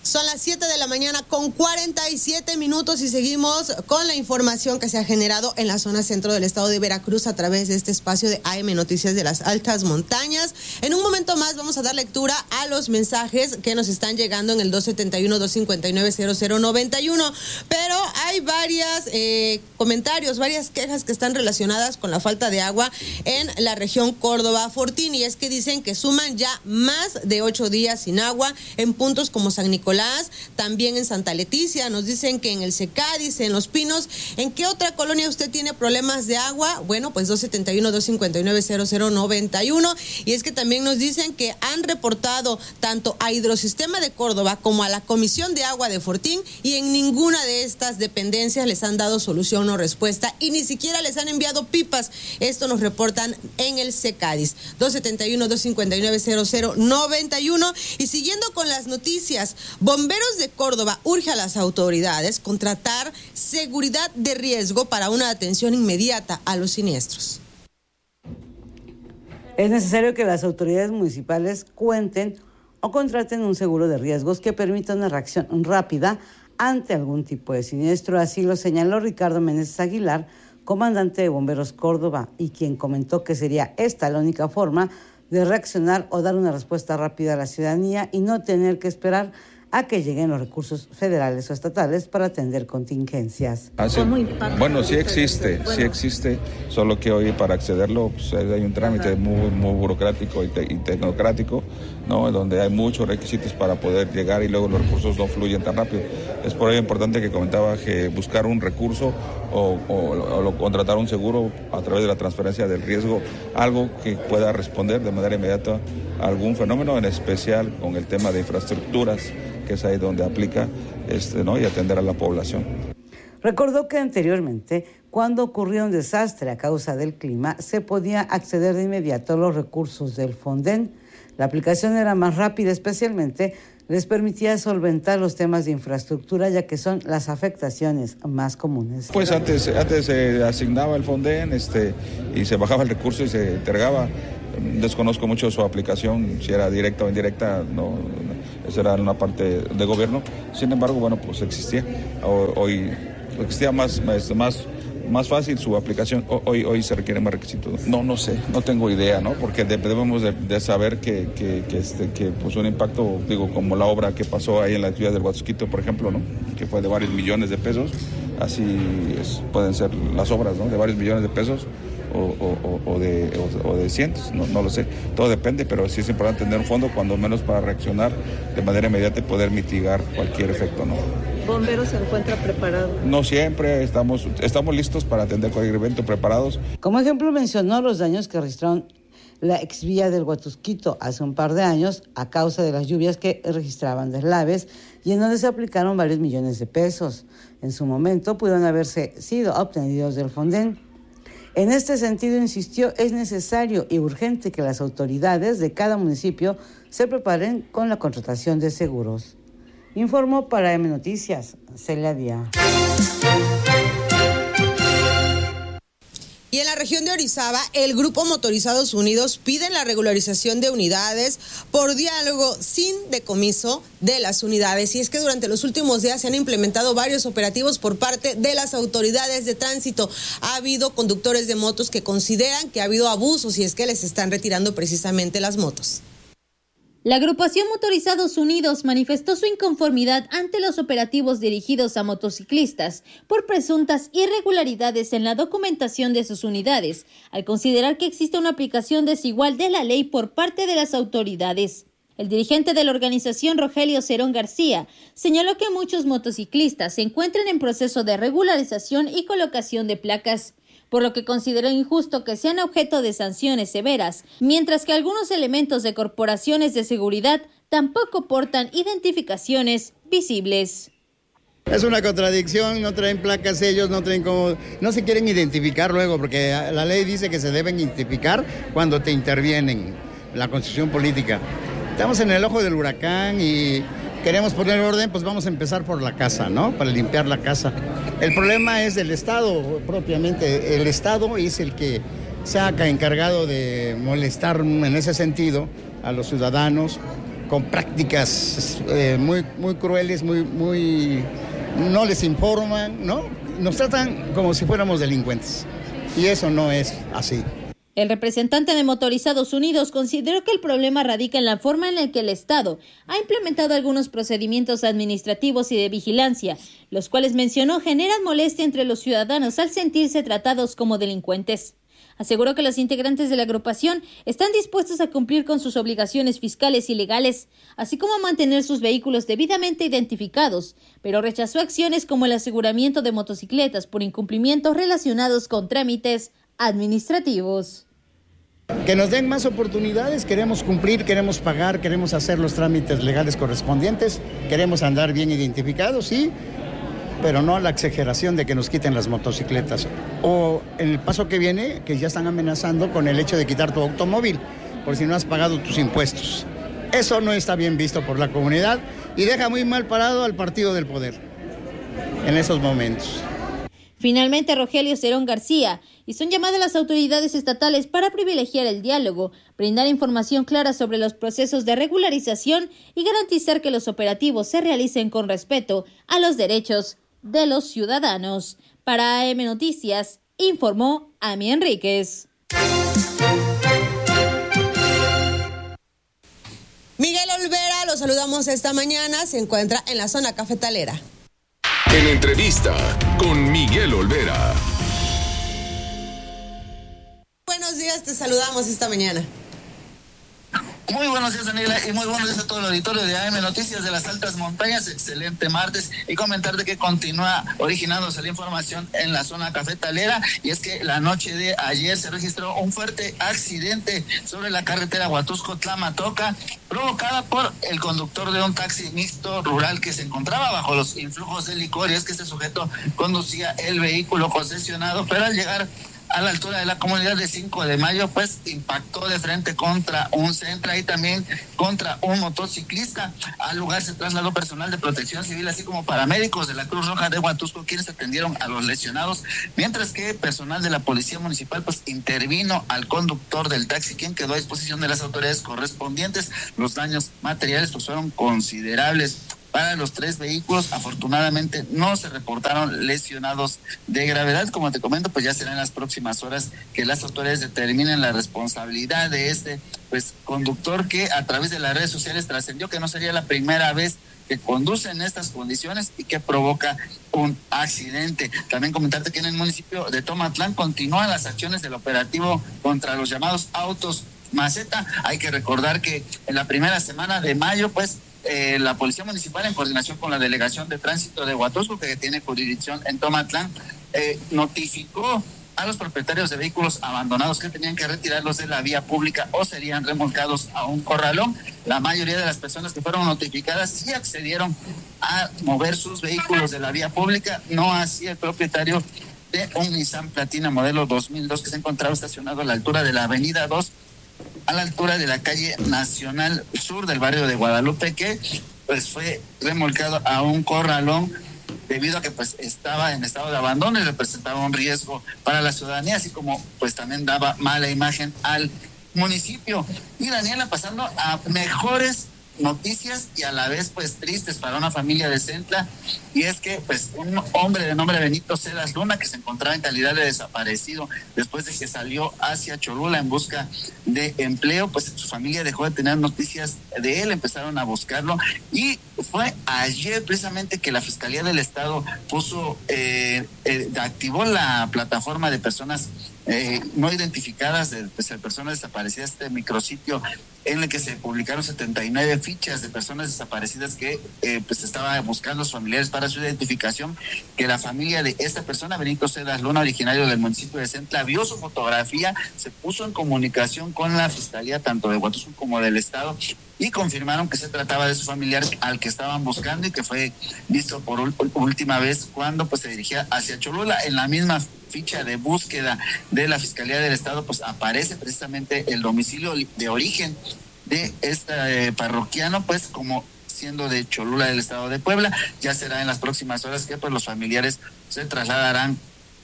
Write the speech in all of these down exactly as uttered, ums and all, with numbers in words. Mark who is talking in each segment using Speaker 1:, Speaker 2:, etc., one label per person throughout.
Speaker 1: Son las siete de la mañana con cuarenta y siete minutos y seguimos con la información que se ha generado en la zona centro del estado de Veracruz a través de este espacio de A M Noticias de las Altas Montañas. En un momento más vamos a dar lectura a los mensajes que nos están llegando en el dos setenta y uno, dos cincuenta y nueve, cero cero noventa y uno, pero hay varias eh, comentarios, varias quejas que están relacionadas con la falta de agua en la región Córdoba-Fortín, y es que dicen que suman ya más de ocho días sin agua en puntos como San Nicolás, también en Santa Leticia. Nos dicen que en el Secadis, en Los Pinos. ¿En qué otra colonia usted tiene problemas de agua? Bueno, pues dos setenta y uno, dos cincuenta y nueve, cero cero noventa y uno. Y es que también nos dicen que han reportado tanto a Hidrosistema de Córdoba como a la Comisión de Agua de Fortín, y en ninguna de estas dependencias les han dado solución o respuesta, y ni siquiera les han enviado pipas. Esto nos reportan en el Secadis. dos setenta y uno, dos cincuenta y nueve, cero cero noventa y uno. Y siguiendo con las noticias, Bomberos de Córdoba urge a las autoridades contratar seguridad de riesgo para una atención inmediata a los siniestros.
Speaker 2: Es necesario que las autoridades municipales cuenten o contraten un seguro de riesgos que permita una reacción rápida ante algún tipo de siniestro. Así lo señaló Ricardo Meneses Aguilar, comandante de Bomberos Córdoba, y quien comentó que sería esta la única forma de reaccionar o dar una respuesta rápida a la ciudadanía y no tener que esperar a que lleguen los recursos federales o estatales para atender contingencias.
Speaker 3: Ah, sí. Bueno, sí existe, sí existe, solo que hoy para accederlo pues, hay un trámite muy, muy burocrático y, te, y tecnocrático, ¿no? Donde hay muchos requisitos para poder llegar y luego los recursos no fluyen tan rápido. Es por ello importante que comentaba que buscar un recurso o, o, o, o contratar un seguro a través de la transferencia del riesgo, algo que pueda responder de manera inmediata a algún fenómeno, en especial con el tema de infraestructuras, que es ahí donde aplica, este, ¿no? y atender a la población.
Speaker 2: Recordó que anteriormente, cuando ocurrió un desastre a causa del clima, se podía acceder de inmediato a los recursos del Fonden. La aplicación era más rápida, especialmente les permitía solventar los temas de infraestructura, ya que son las afectaciones más comunes.
Speaker 3: Pues antes, antes se asignaba el Fonden este, y se bajaba el recurso y se entregaba. Desconozco mucho su aplicación, si era directa o indirecta, no, esa era una parte de gobierno. Sin embargo, bueno, pues existía. Hoy existía más, más, más fácil su aplicación. Hoy, hoy se requieren más requisitos. No, no sé, no tengo idea, ¿no? Porque debemos de, de saber que, que, que, este, que pues un impacto, digo, como la obra que pasó ahí en la ciudad del Huatusquito, por ejemplo, ¿no? Que fue de varios millones de pesos. Así es, pueden ser las obras, ¿no? De varios millones de pesos. O, o, o, de, o, o de cientos, no, no lo sé, todo depende, pero sí es importante tener un fondo, cuando menos para reaccionar de manera inmediata y poder mitigar cualquier efecto, ¿no?
Speaker 4: ¿Bomberos se encuentra preparado?
Speaker 3: No siempre, estamos, estamos listos para atender cualquier evento, preparados.
Speaker 2: Como ejemplo mencionó los daños que registraron la exvía del Huatusquito hace un par de años a causa de las lluvias que registraban deslaves y en donde se aplicaron varios millones de pesos. En su momento pudieron haberse sido obtenidos del Fonden. En este sentido, insistió, es necesario y urgente que las autoridades de cada municipio se preparen con la contratación de seguros. Informó para A M Noticias, Celia Díaz.
Speaker 1: Y en la región de Orizaba, el Grupo Motorizados Unidos pide la regularización de unidades por diálogo sin decomiso de las unidades. Y es que durante los últimos días se han implementado varios operativos por parte de las autoridades de tránsito. Ha habido conductores de motos que consideran que ha habido abusos y es que les están retirando precisamente las motos.
Speaker 5: La agrupación Motorizados Unidos manifestó su inconformidad ante los operativos dirigidos a motociclistas por presuntas irregularidades en la documentación de sus unidades, al considerar que existe una aplicación desigual de la ley por parte de las autoridades. El dirigente de la organización, Rogelio Cerón García, señaló que muchos motociclistas se encuentran en proceso de regularización y colocación de placas, por lo que consideró injusto que sean objeto de sanciones severas, mientras que algunos elementos de corporaciones de seguridad tampoco portan identificaciones visibles.
Speaker 6: Es una contradicción, no traen placas ellos, no traen como, no se quieren identificar luego, porque la ley dice que se deben identificar cuando te intervienen, la constitución política. Estamos en el ojo del huracán y queremos poner orden, pues vamos a empezar por la casa, ¿no? Para limpiar la casa. El problema es del Estado, propiamente. El Estado es el que se ha encargado de molestar en ese sentido a los ciudadanos con prácticas eh, muy, muy crueles, muy, muy, no les informan, ¿no? Nos tratan como si fuéramos delincuentes y eso no es así.
Speaker 5: El representante de Motorizados Unidos consideró que el problema radica en la forma en la que el Estado ha implementado algunos procedimientos administrativos y de vigilancia, los cuales mencionó generan molestia entre los ciudadanos al sentirse tratados como delincuentes. Aseguró que los integrantes de la agrupación están dispuestos a cumplir con sus obligaciones fiscales y legales, así como a mantener sus vehículos debidamente identificados, pero rechazó acciones como el aseguramiento de motocicletas por incumplimientos relacionados con trámites administrativos.
Speaker 6: Que nos den más oportunidades, queremos cumplir, queremos pagar, queremos hacer los trámites legales correspondientes, queremos andar bien identificados, sí, pero no a la exageración de que nos quiten las motocicletas. O en el paso que viene, que ya están amenazando con el hecho de quitar tu automóvil, por si no has pagado tus impuestos. Eso no está bien visto por la comunidad y deja muy mal parado al partido del poder en esos momentos.
Speaker 5: Finalmente, Rogelio Cerón García hizo un llamado a las autoridades estatales para privilegiar el diálogo, brindar información clara sobre los procesos de regularización y garantizar que los operativos se realicen con respeto a los derechos de los ciudadanos. Para A M Noticias, informó Ami Enríquez.
Speaker 1: Miguel Olvera, lo saludamos esta mañana, se encuentra en la zona cafetalera.
Speaker 7: En entrevista con Miguel Olvera.
Speaker 1: Buenos días, te saludamos esta mañana.
Speaker 8: Muy buenos días, Daniela, y muy buenos días a todo el auditorio de A M Noticias de las Altas Montañas. Excelente martes, y comentarte que continúa originándose la información en la zona cafetalera, y es que la noche de ayer se registró un fuerte accidente sobre la carretera Huatusco-Tlamatoca, provocada por el conductor de un taxi mixto rural que se encontraba bajo los influjos de licor, y es que este sujeto conducía el vehículo concesionado, pero al llegar a la altura de la comunidad de cinco de mayo, pues impactó de frente contra un Sentra y también contra un motociclista. Al lugar se trasladó personal de protección civil, así como paramédicos de la Cruz Roja de Huatusco, quienes atendieron a los lesionados, mientras que personal de la Policía Municipal pues intervino al conductor del taxi, quien quedó a disposición de las autoridades correspondientes. Los daños materiales pues fueron considerables. Para los tres vehículos, afortunadamente no se reportaron lesionados de gravedad. Como te comento, pues ya será en las próximas horas que las autoridades determinen la responsabilidad de este pues conductor, que a través de las redes sociales trascendió que no sería la primera vez que conduce en estas condiciones y que provoca un accidente. También comentarte que en el municipio de Tomatlán continúan las acciones del operativo contra los llamados autos maceta. Hay que recordar que en la primera semana de mayo, pues, Eh, la Policía Municipal, en coordinación con la Delegación de Tránsito de Huatusco, que tiene jurisdicción en Tomatlán, eh, notificó a los propietarios de vehículos abandonados que tenían que retirarlos de la vía pública o serían remolcados a un corralón. La mayoría de las personas que fueron notificadas sí accedieron a mover sus vehículos de la vía pública, no así el propietario de un Nissan Platina modelo dos mil dos que se encontraba estacionado a la altura de la avenida dos, a la altura de la calle Nacional Sur del barrio de Guadalupe, que pues fue remolcado a un corralón debido a que pues estaba en estado de abandono y representaba un riesgo para la ciudadanía, así como pues también daba mala imagen al municipio. Y Daniela, pasando a mejores noticias y a la vez pues tristes para una familia de Centla, y es que pues un hombre de nombre Benito Cedas Luna, que se encontraba en calidad de desaparecido después de que salió hacia Cholula en busca de empleo, pues su familia dejó de tener noticias de él, empezaron a buscarlo, y fue ayer precisamente que la Fiscalía del Estado puso eh, eh, activó la plataforma de personas eh, no identificadas, de pues, personas desaparecidas, este micrositio en el que se publicaron setenta y nueve fichas de personas desaparecidas que eh, pues estaban buscando a sus familiares para su identificación, que la familia de esta persona, Benito Cedas Luna, originario del municipio de Centla, vio su fotografía, se puso en comunicación con la Fiscalía tanto de Huatusco como del Estado y confirmaron que se trataba de su familiar al que estaban buscando y que fue visto por última vez cuando pues se dirigía hacia Cholula. En la misma ficha de búsqueda de la Fiscalía del Estado pues aparece precisamente el domicilio de origen de este eh, parroquiano, pues como siendo de Cholula del Estado de Puebla. Ya será en las próximas horas que pues los familiares se trasladarán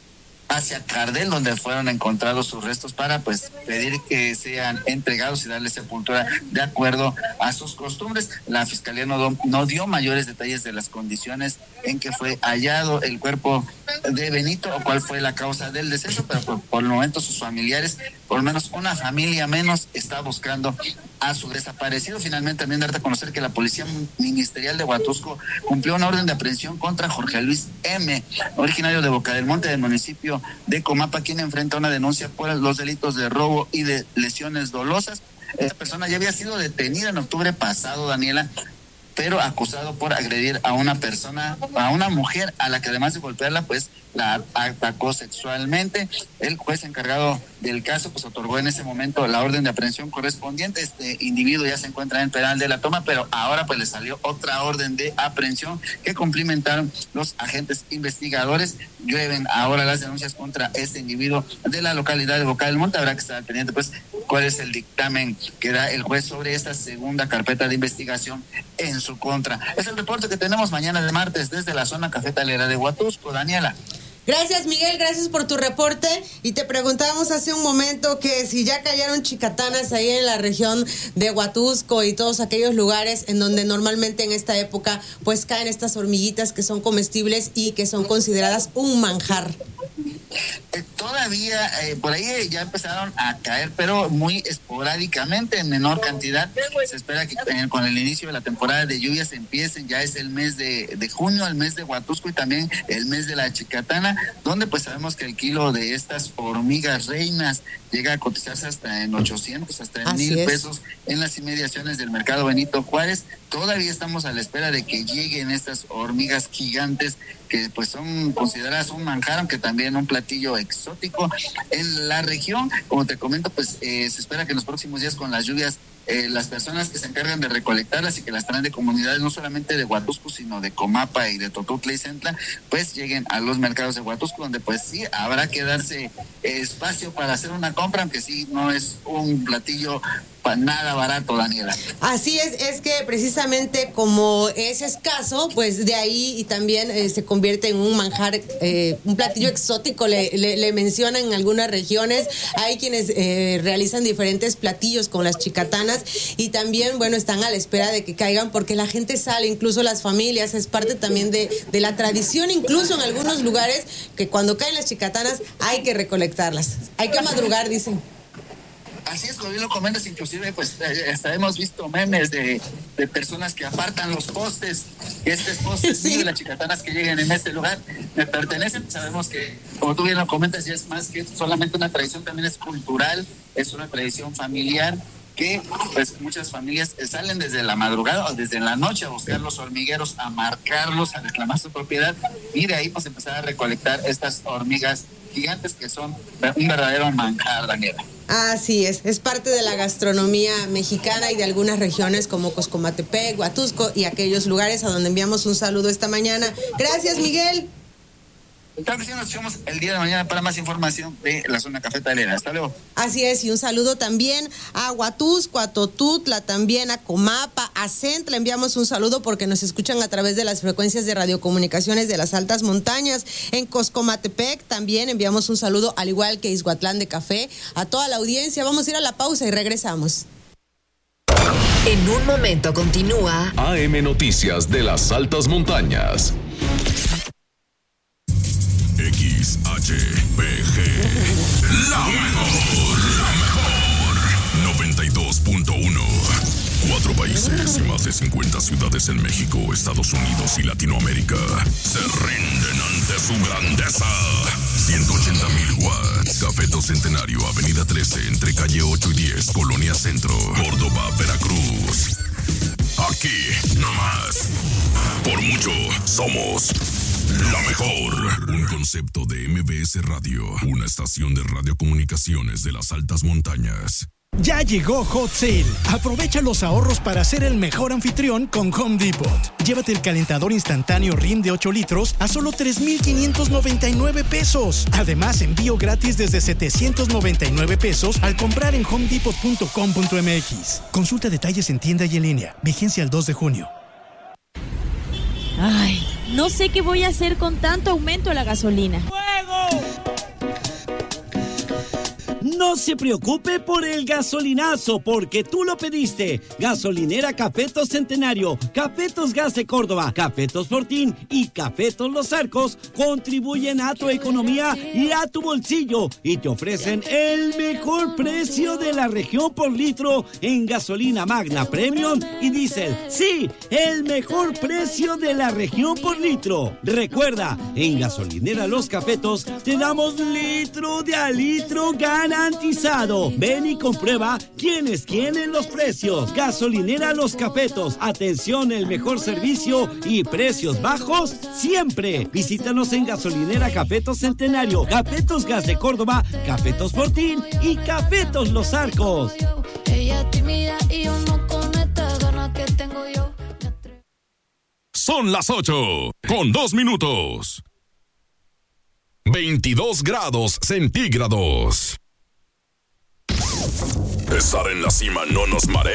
Speaker 8: hacia Cardel, donde fueron encontrados sus restos para pues pedir que sean entregados y darle sepultura de acuerdo a sus costumbres. La fiscalía no, no dio mayores detalles de las condiciones en que fue hallado el cuerpo de Benito o cuál fue la causa del deceso, pero por, por el momento sus familiares, por lo menos una familia menos, está buscando a su desaparecido. Finalmente también darte a conocer que la Policía Ministerial de Huatusco cumplió una orden de aprehensión contra Jorge Luis M., originario de Boca del Monte, del municipio de Comapa, quien enfrenta una denuncia por los delitos de robo y de lesiones dolosas. Esta persona ya había sido detenida en octubre pasado, Daniela, pero acusado por agredir a una persona, a una mujer, a la que además de golpearla, pues la atacó sexualmente. El juez encargado del caso pues otorgó en ese momento la orden de aprehensión correspondiente. Este individuo ya se encuentra en el penal de La Toma, pero ahora pues le salió otra orden de aprehensión que cumplimentaron los agentes investigadores. Llueven ahora las denuncias contra este individuo de la localidad de Boca del Monte. Habrá que estar pendiente pues cuál es el dictamen que da el juez sobre esta segunda carpeta de investigación en su contra. Es el reporte que tenemos mañana de martes desde la zona cafetalera de Huatusco. Daniela.
Speaker 1: Gracias, Miguel, gracias por tu reporte. Y te preguntábamos hace un momento que si ya cayeron chicatanas ahí en la región de Huatusco y todos aquellos lugares en donde normalmente en esta época pues caen estas hormiguitas que son comestibles y que son consideradas un manjar.
Speaker 8: Eh, todavía eh, por ahí ya empezaron a caer, pero muy esporádicamente, en menor cantidad. Se espera que eh, con el inicio de la temporada de lluvias empiecen, ya es el mes de, de junio, el mes de Huatusco y también el mes de la chicatana, donde pues sabemos que el kilo de estas hormigas reinas llega a cotizarse hasta en ochocientos, hasta en mil pesos en las inmediaciones del mercado Benito Juárez. Todavía estamos a la espera de que lleguen estas hormigas gigantes que pues son consideradas un manjar, aunque también un platillo exótico en la región. Como te comento, pues eh, se espera que en los próximos días con las lluvias eh, las personas que se encargan de recolectarlas y que las traen de comunidades no solamente de Huatusco, sino de Comapa y de Totutla y Centla, pues lleguen a los mercados de Huatusco, donde pues sí habrá que darse eh, espacio para hacer una compra, aunque sí no es un platillo para nada barato, Daniela.
Speaker 1: Así es, es que precisamente como es escaso, pues de ahí y también eh, se convierte en un manjar, eh, un platillo exótico, le, le, le mencionan en algunas regiones. Hay quienes eh, realizan diferentes platillos con las chicatanas y también, bueno, están a la espera de que caigan porque la gente sale, incluso las familias, es parte también de, de la tradición, incluso en algunos lugares, que cuando caen las chicatanas hay que recolectarlas. Hay que madrugar, dicen.
Speaker 8: Así es, como bien lo comentas, inclusive pues hasta hemos visto memes de, de personas que apartan los postes, que estos postes sí. y las chicatanas que lleguen en este lugar me pertenecen. Sabemos que, como tú bien lo comentas, ya es más que solamente una tradición, también es cultural, es una tradición familiar, que pues muchas familias salen desde la madrugada o desde la noche a buscar los hormigueros, a marcarlos, a reclamar su propiedad y de ahí pues empezar a recolectar estas hormigas gigantes que son un verdadero manjar, Daniela.
Speaker 1: Así es, es parte de la gastronomía mexicana y de algunas regiones como Coscomatepec, Huatusco y aquellos lugares a donde enviamos un saludo esta mañana. Gracias, Miguel.
Speaker 8: Claro que sí, nos vemos el día de mañana para más información de la zona cafetalera. Hasta luego.
Speaker 1: Así es, y un saludo también a Huatusco, a Totutla, también a Comapa, a Centla. Enviamos un saludo porque nos escuchan a través de las frecuencias de radiocomunicaciones de las altas montañas. En Coscomatepec también enviamos un saludo, al igual que Izhuatlán de Café, a toda la audiencia. Vamos a ir a la pausa y regresamos.
Speaker 9: En un momento continúa
Speaker 7: A M Noticias de las altas montañas. X H P G, la mejor, la mejor. noventa y dos punto uno. Cuatro países y más de cincuenta ciudades en México, Estados Unidos y Latinoamérica se rinden ante su grandeza. ciento ochenta mil watts. Cafeto Centenario, Avenida trece, entre calle ocho y diez, Colonia Centro, Córdoba, Veracruz. Aquí, no más. Por mucho, somos la mejor. Un concepto de M B S Radio, una estación de radiocomunicaciones de las altas montañas.
Speaker 10: Ya llegó Hot Sale. Aprovecha los ahorros para ser el mejor anfitrión con Home Depot. Llévate el calentador instantáneo R I M de ocho litros a solo tres mil quinientos noventa y nueve pesos. Además, envío gratis desde setecientos noventa y nueve pesos al comprar en home depot punto com punto m x. Consulta detalles en tienda y en línea. Vigencia el dos de junio.
Speaker 11: Ay, no sé qué voy a hacer con tanto aumento de la gasolina.
Speaker 12: ¡Fuego!
Speaker 11: No se preocupe por el gasolinazo, porque tú lo pediste. Gasolinera Cafetos Centenario, Cafetos Gas de Córdoba, Cafetos Fortín y Cafetos Los Arcos contribuyen a tu economía y a tu bolsillo y te ofrecen el mejor precio de la región por litro en gasolina Magna Premium y Diesel. Sí, el mejor precio de la región por litro. Recuerda, en Gasolinera Los Cafetos te damos litro de a litro garantizado. Ven y comprueba quién es quién en los precios. Gasolinera Los Cafetos. Atención, el mejor servicio y precios bajos siempre. Visítanos en Gasolinera Cafetos Centenario, Cafetos Gas de Córdoba, Cafetos Fortín y Cafetos Los Arcos.
Speaker 12: Ella tímida y yo no con esta gana que tengo yo.
Speaker 7: Son las ocho con dos minutos. veintidós grados centígrados. Estar en la cima no nos marea.